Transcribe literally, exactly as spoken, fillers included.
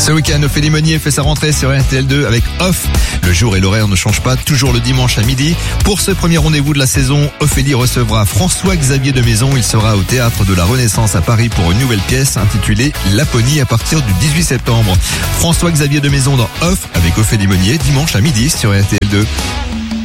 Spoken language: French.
Ce week-end, Ophélie Meunier fait sa rentrée sur R T L deux avec Off. Le jour et l'horaire ne changent pas, toujours le dimanche à midi. Pour ce premier rendez-vous de la saison, Ophélie recevra François-Xavier de Maison. Il sera au Théâtre de la Renaissance à Paris pour une nouvelle pièce intitulée Laponie à partir du dix-huit septembre. François-Xavier de Maison dans Off avec Ophélie Meunier dimanche à midi sur R T L deux.